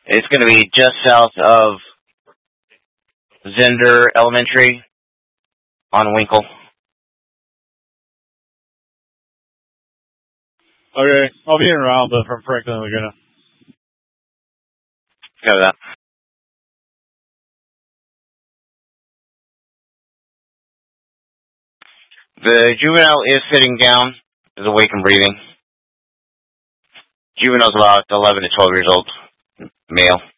It's going to be just south of Zender Elementary on Winkle. Okay, I'll be in around from Franklin, Laguna. Cover that. The juvenile is sitting down, is awake and breathing. Juvenile's about 11 to 12 years old, male.